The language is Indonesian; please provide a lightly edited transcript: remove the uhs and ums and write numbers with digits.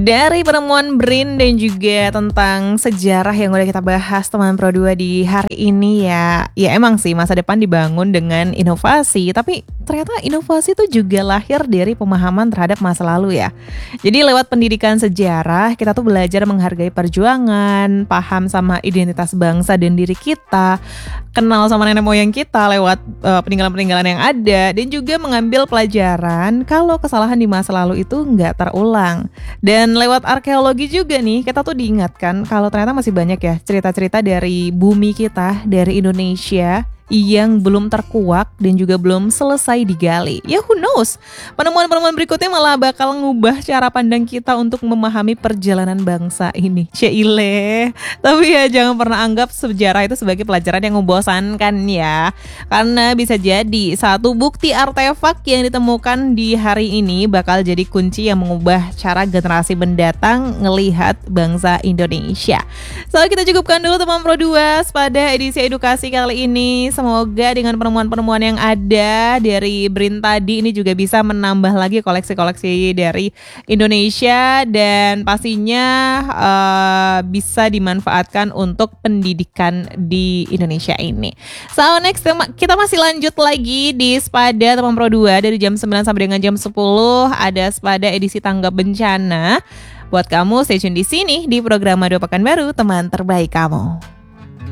Dari penemuan BRIN dan juga tentang sejarah yang udah kita bahas teman Pro 2 di hari ini ya. Ya emang sih masa depan dibangun dengan inovasi, tapi ternyata inovasi itu juga lahir dari pemahaman terhadap masa lalu ya. Jadi lewat pendidikan sejarah, kita tuh belajar menghargai perjuangan, paham sama identitas bangsa dan diri kita, kenal sama nenek moyang kita lewat peninggalan-peninggalan yang ada, dan juga mengambil pelajaran kalau kesalahan di masa lalu itu nggak terulang. Dan lewat arkeologi juga nih, kita tuh diingatkan kalau ternyata masih banyak ya cerita-cerita dari bumi kita, dari Indonesia yang belum terkuak dan juga belum selesai digali. Ya who knows, penemuan-penemuan berikutnya malah bakal ngubah cara pandang kita untuk memahami perjalanan bangsa ini. Cile. Tapi ya jangan pernah anggap sejarah itu sebagai pelajaran yang membosankan ya. Karena bisa jadi satu bukti artefak yang ditemukan di hari ini bakal jadi kunci yang mengubah cara generasi mendatang ngelihat bangsa Indonesia. So kita cukupkan dulu teman Pro 2 pada edisi edukasi kali ini. Semoga dengan penemuan-penemuan yang ada dari BRIN tadi ini juga bisa menambah lagi koleksi-koleksi dari Indonesia dan pastinya bisa dimanfaatkan untuk pendidikan di Indonesia ini. So next kita masih lanjut lagi di Spada teman Pro 2 dari jam 9 sampai dengan jam 10 ada Spada edisi tanggap bencana. Buat kamu stay tune di sini di program Madu Pekanbaru, teman terbaik kamu.